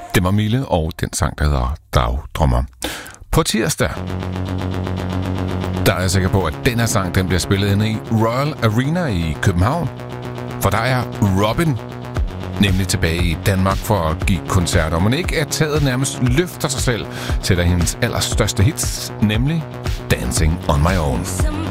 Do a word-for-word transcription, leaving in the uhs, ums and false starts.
Det var Mille og den sang, der hedder Dagdrømmer. På tirsdag, der er jeg sikker på, at den her sang den bliver spillet inde i Royal Arena i København. For der er Robin nemlig tilbage i Danmark for at give koncerter. Og man ikke er taget nærmest løfter sig selv til hendes allerstørste hits, nemlig Dancing on My Own.